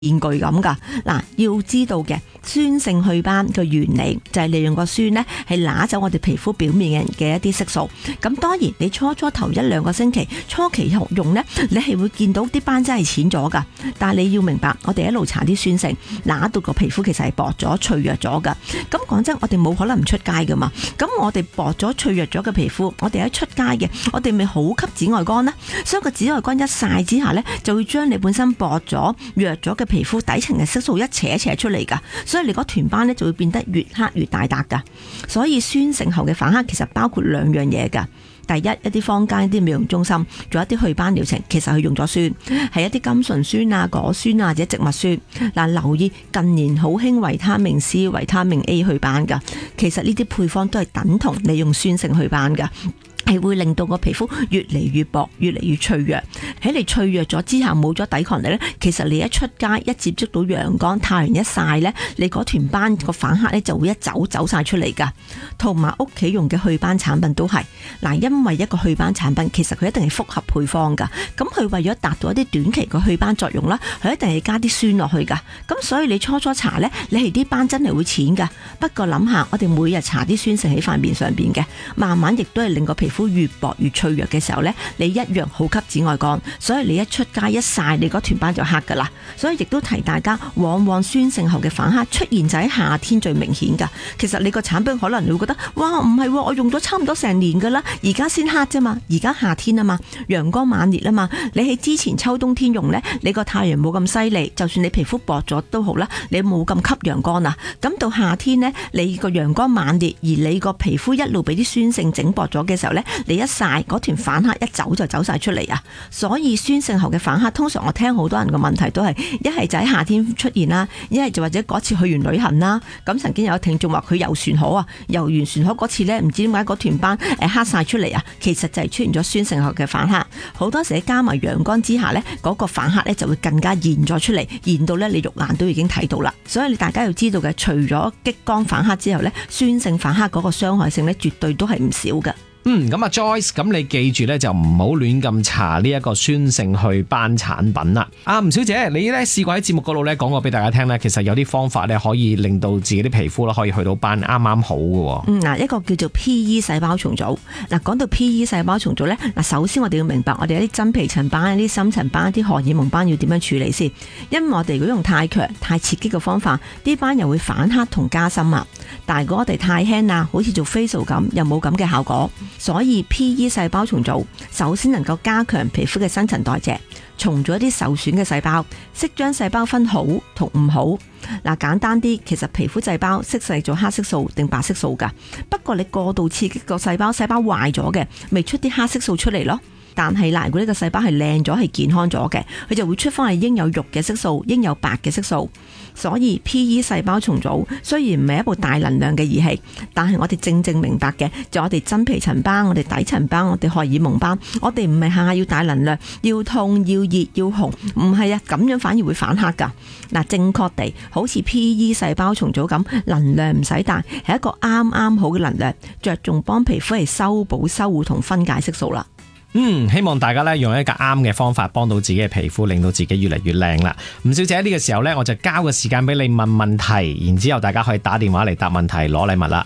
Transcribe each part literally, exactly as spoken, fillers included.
電鋸咁噶。嗱，要知道嘅酸性去斑嘅原理就係利用個酸呢係拿走我哋皮膚表面嘅一啲色素。咁當然你初初頭一兩個星期初期用呢，你係會見到啲斑真係淺咗噶。但係你要明白，我哋一路搽啲酸性，拿到個皮膚其實係薄咗、脆弱咗噶。咁講真，我哋冇可能唔出街噶嘛。咁我哋薄咗、脆弱咗嘅皮膚，我哋一出街嘅，我哋咪好吸紫外光呢。所以個紫外光一曬之下呢，就會將你本身薄咗、弱咗嘅皮膚底層嘅色素一扯一扯出嚟噶。所以你嗰團斑呢就會變得越黑越大笪噶。所以酸性後嘅反黑其實包括兩樣嘢噶。第一，一啲坊間一啲美容中心做一啲去斑療程，其實佢用咗酸，係一啲甘醇酸啊、果酸啊或者植物酸。嗱，留意近年好興維他命 C、維他命 A 去斑噶，其實呢啲配方都係等同你用酸性去斑噶。係會令到個皮膚越嚟越薄，越嚟越脆弱。喺你脆弱咗之下，冇咗抵抗力呢，其實你一出街一接觸到陽光，太陽一曬呢，你嗰團斑個反黑呢就會一走走晒出嚟噶。同埋屋企用嘅去斑產品都係嗱，因為一個去斑產品其實佢一定係複合配方噶，咁佢為咗達到一啲短期嘅去斑作用啦，佢一定係加啲酸落去噶。咁所以你初初搽呢，你係啲斑真係會淺噶。不過諗下，我哋每日搽啲酸性喺塊面上邊嘅，慢慢亦都係令個皮膚越薄越脆弱嘅時候呢，你一樣好吸紫外光，所以你一出街一曬，你嗰團斑就黑噶啦。所以亦都提大家，往往酸性後嘅反黑出現就喺夏天最明顯噶。其實你個產品可能你會覺得，哇，唔係喎，我用咗差唔多成年噶啦，而家先黑啫嘛，而家夏天啊嘛，陽光猛烈啊嘛，你喺之前秋冬天用呢，你個太陽冇咁犀利，就算你皮膚薄咗都好啦，你冇咁吸陽光啊。咁到夏天呢，你個陽光猛烈，而你個皮膚一路俾啲酸性整薄咗嘅時候呢，你一曬嗰團反黑一走就走晒出嚟啊！所以酸性後嘅反黑，通常我聽好多人嘅問題都係一係就喺夏天出現啦，一係就或者嗰次去完旅行啦。咁曾經有聽眾話佢遊船河啊，遊完船河嗰次呢，唔知點解嗰團斑誒黑晒出嚟啊，其實就係出現咗酸性後嘅反黑。好多時加埋陽光之下呢，嗰個反黑呢就會更加現咗出嚟，現到呢你肉眼都已經睇到啦。所以你大家要知道嘅，除咗激光反黑之後呢，酸性反黑嗰個傷害性呢，絕對都係唔少㗎。 嗯，咁啊 Joyce， 咁你記住咧就唔好亂咁搽呢一個酸性去斑產品啦。啊，吳小姐，你咧試過喺節目嗰度咧講過俾大家聽咧，其實有啲方法咧可以令到自己啲皮膚咧可以去到斑啱啱好嘅。 嗯，嗱，一個叫做 P E 細胞重組。嗱，講到 P E 細胞重組咧，嗱，首先我哋要明白我哋有啲真皮層斑、啲深層斑、啲荷爾蒙斑要點樣處理先。因為我哋如果用太強、太刺激嘅方法，啲斑又會反黑同加深啊。但係如果我哋太輕啊，好似做 facial 咁，又冇咁嘅效果。所以 P E 細胞重組首先能夠加強皮膚嘅新陳代謝，重組一啲受損嘅細胞，識將細胞分好同唔好。嗱，簡單啲，其實皮膚細胞識製造黑色素定白色素噶。不過你過度刺激個細胞，細胞壞咗嘅，咪出啲黑色素出嚟咯。但係嗱，如果呢個細胞係靚咗、係健康咗嘅，佢就會出翻係應有肉嘅色素、應有白嘅色素。所以 P E 細胞重組雖然唔係一部大能量嘅儀器，但係我哋正正明白嘅，就我哋真皮層斑、我哋底層斑、我哋荷爾蒙斑，我哋唔係下下要大能量，要痛、要熱、要紅，唔係啊，咁樣反而會反黑噶。嗱，正確地好似 P E 細胞重組咁，能量唔使大，係一個啱啱好嘅能量，着重幫皮膚係修補、修護同分解色素啦。 嗯，希望大家咧用一個啱嘅方法幫到自己嘅皮膚，令到自己越嚟越靚啦。吳小姐，呢個時候呢，我就交個時間俾你問問題，然之後大家可以打電話嚟答問題攞禮物啦。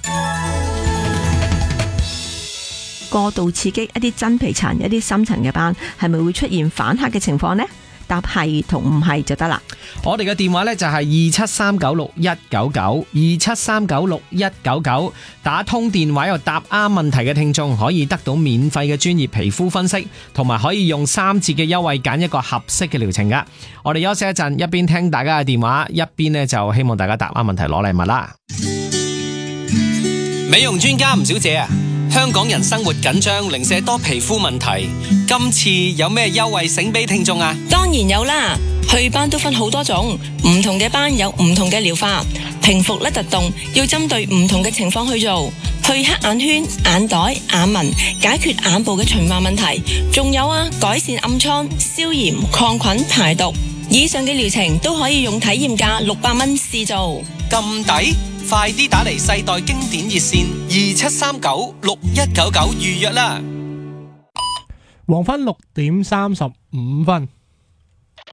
過度刺激一啲真皮層、一啲深層嘅斑，係咪會出現反黑嘅情況呢？答係同唔係就得啦。 我哋嘅電話呢就係二七三九六一九九，二七三九六一九九，打通電話又答啱問題嘅聽眾可以得到免費嘅專業皮膚分析，同埋可以用三折嘅優惠揀一個合適嘅療程噶。我哋休息一陣，一邊聽大家嘅電話，一邊呢就希望大家答啱問題攞禮物啦。 美容專家吳小姐啊，香港人生活緊張，零舍多皮膚問題，今次有咩優惠醒俾聽眾啊？ 當然有啦，去斑都分好多種，唔同嘅斑有唔同嘅療法，平復甩突洞要針對唔同嘅情況去做，去黑眼圈、眼袋、眼紋，解決眼部嘅循環問題，仲有啊，改善暗瘡、消炎、抗菌、排毒，以上嘅療程都可以用體驗價六百蚊試做， 咁抵？快啲打嚟世代經典熱線二七三九六一九九預約啦！ 黃昏六點三十五分。